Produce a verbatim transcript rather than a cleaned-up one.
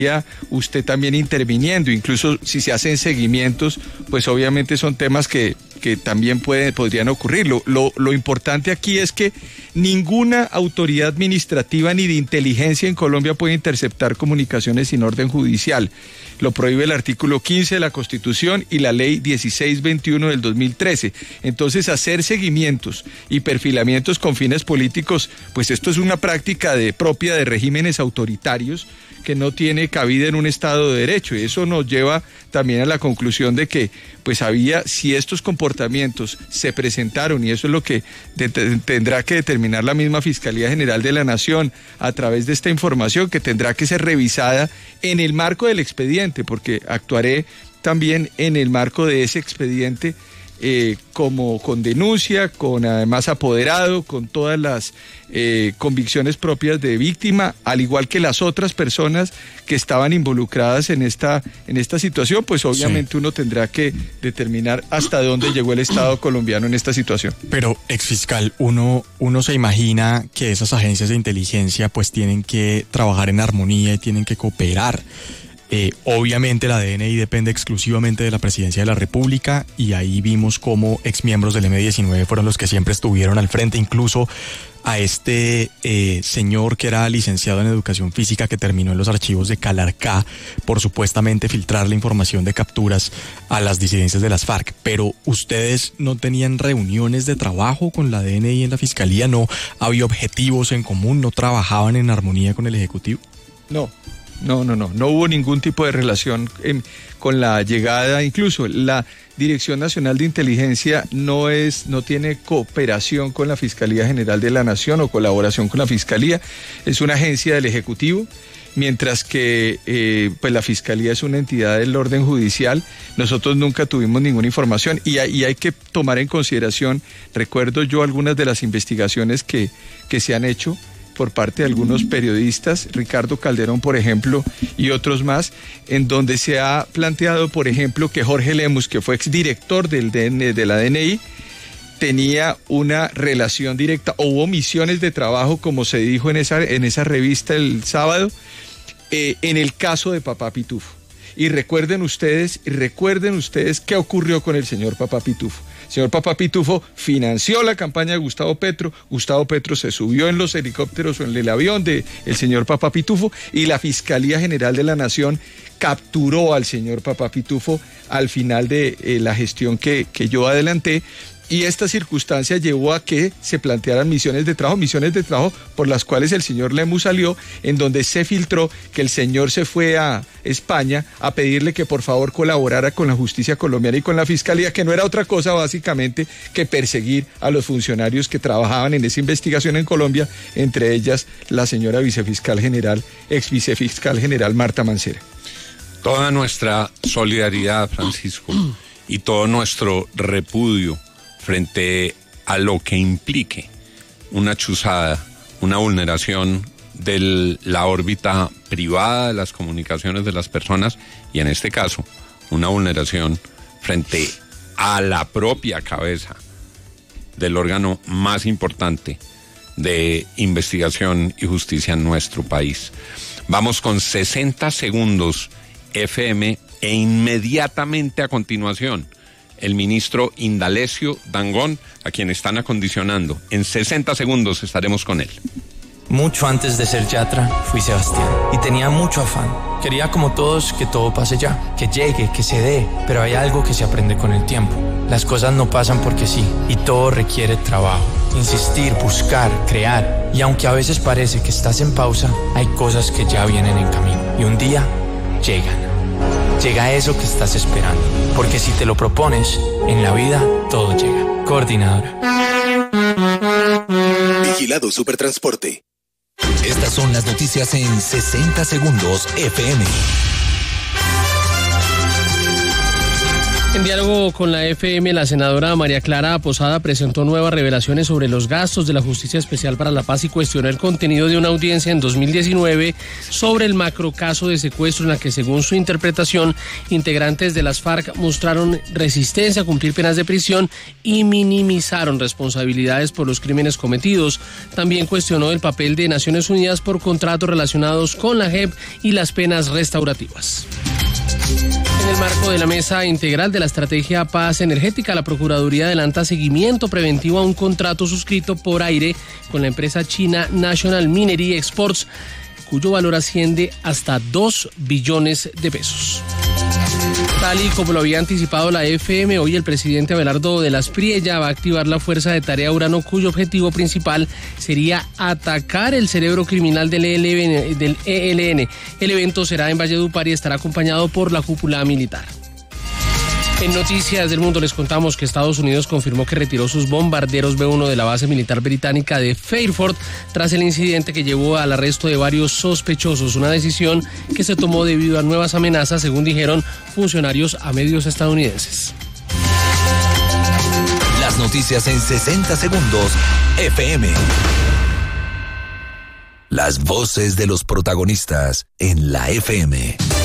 usted también interviniendo, incluso si se hacen seguimientos, pues obviamente son temas que, que también puede, podrían ocurrir. Lo, lo, lo importante aquí es que ninguna autoridad administrativa ni de inteligencia en Colombia puede interceptar comunicaciones sin orden judicial. Lo prohíbe el artículo quince de la Constitución y la ley dieciséis veintiuno del dos mil trece. Entonces, hacer seguimientos y perfilamientos con fines políticos, pues esto es una práctica de, propia de regímenes autoritarios que no tiene cabida en un Estado de Derecho, y eso nos lleva también a la conclusión de que pues había, si estos comportamientos se presentaron, y eso es lo que de, de, tendrá que determinar la misma Fiscalía General de la Nación a través de esta información, que tendrá que ser revisada en el marco del expediente, porque actuaré también en el marco de ese expediente Eh, como con denuncia, con además apoderado, con todas las eh, convicciones propias de víctima, al igual que las otras personas que estaban involucradas en esta, en esta situación, pues obviamente sí. Uno tendrá que determinar hasta dónde llegó el Estado colombiano en esta situación. Pero, exfiscal, uno, uno se imagina que esas agencias de inteligencia pues tienen que trabajar en armonía y tienen que cooperar. Eh, obviamente la D N I depende exclusivamente de la Presidencia de la República, y ahí vimos cómo exmiembros del eme diecinueve fueron los que siempre estuvieron al frente, incluso a este eh, señor que era licenciado en Educación Física, que terminó en los archivos de Calarcá por supuestamente filtrar la información de capturas a las disidencias de las FARC. Pero ustedes no tenían reuniones de trabajo con la D N I en la Fiscalía, no había objetivos en común, no trabajaban en armonía con el Ejecutivo. No. No, no, no, no hubo ningún tipo de relación en, con la llegada, incluso la Dirección Nacional de Inteligencia no es, no tiene cooperación con la Fiscalía General de la Nación o colaboración con la Fiscalía, es una agencia del Ejecutivo, mientras que eh, pues la Fiscalía es una entidad del orden judicial. Nosotros nunca tuvimos ninguna información, y hay, y hay que tomar en consideración, recuerdo yo algunas de las investigaciones que, que se han hecho por parte de algunos periodistas, Ricardo Calderón, por ejemplo, y otros más, en donde se ha planteado, por ejemplo, que Jorge Lemus, que fue exdirector del D N, de la D N I, tenía una relación directa, o hubo misiones de trabajo, como se dijo en esa, en esa revista el sábado, eh, en el caso de Papá Pitufo. Y recuerden ustedes, recuerden ustedes qué ocurrió con el señor Papá Pitufo. El señor Papá Pitufo financió la campaña de Gustavo Petro, Gustavo Petro se subió en los helicópteros o en el avión del señor Papá Pitufo, y la Fiscalía General de la Nación capturó al señor Papá Pitufo al final de eh, la gestión que, que yo adelanté. Y esta circunstancia llevó a que se plantearan misiones de trabajo, misiones de trabajo por las cuales el señor Lemus salió, en donde se filtró que el señor se fue a España a pedirle que por favor colaborara con la justicia colombiana y con la Fiscalía, que no era otra cosa básicamente que perseguir a los funcionarios que trabajaban en esa investigación en Colombia, entre ellas la señora vicefiscal general, ex vicefiscal general Marta Mancera. Toda nuestra solidaridad, Francisco, y todo nuestro repudio frente a lo que implique una chuzada, una vulneración de la órbita privada de las comunicaciones de las personas, y en este caso una vulneración frente a la propia cabeza del órgano más importante de investigación y justicia en nuestro país. Vamos con sesenta segundos F M, e inmediatamente a continuación el ministro Indalecio Dangond, a quien están acondicionando. En sesenta segundos estaremos con él. Mucho antes de ser Yatra, fui Sebastián y tenía mucho afán. Quería, como todos, que todo pase ya, que llegue, que se dé, pero hay algo que se aprende con el tiempo. Las cosas no pasan porque sí, y todo requiere trabajo. Insistir, buscar, crear, y aunque a veces parece que estás en pausa, hay cosas que ya vienen en camino, y un día llegan. Llega eso que estás esperando, porque si te lo propones, en la vida todo llega. Coordinadora. Vigilado Supertransporte. Estas son las noticias en sesenta segundos F M. En diálogo con la F M, la senadora María Clara Posada presentó nuevas revelaciones sobre los gastos de la Justicia Especial para la Paz y cuestionó el contenido de una audiencia en dos mil diecinueve sobre el macrocaso de secuestro en la que, según su interpretación, integrantes de las FARC mostraron resistencia a cumplir penas de prisión y minimizaron responsabilidades por los crímenes cometidos. También cuestionó el papel de Naciones Unidas por contratos relacionados con la J E P y las penas restaurativas. En el marco de la mesa integral de la estrategia Paz Energética, la Procuraduría adelanta seguimiento preventivo a un contrato suscrito por aire con la empresa china National Minery Exports, cuyo valor asciende hasta dos billones de pesos. Tal y como lo había anticipado la F M, hoy el presidente Abelardo de la Espriella va a activar la Fuerza de Tarea Urano, cuyo objetivo principal sería atacar el cerebro criminal del E L N. El evento será en Valledupar y estará acompañado por la cúpula militar. En Noticias del Mundo les contamos que Estados Unidos confirmó que retiró sus bombarderos B uno de la base militar británica de Fairford tras el incidente que llevó al arresto de varios sospechosos, una decisión que se tomó debido a nuevas amenazas, según dijeron funcionarios a medios estadounidenses. Las noticias en sesenta segundos, F M. Las voces de los protagonistas en la F M.